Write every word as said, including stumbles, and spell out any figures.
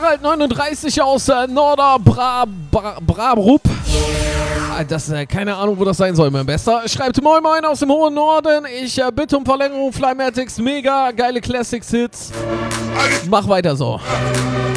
Harald neununddreißig aus äh, Norder Bra Bra Brabrup. Ah, Das, äh, keine Ahnung, wo das sein soll, mein Bester. Schreibt Moin Moin aus dem hohen Norden. Ich äh, bitte um Verlängerung. Flymatics, mega geile Classics-Hits. Mach weiter so.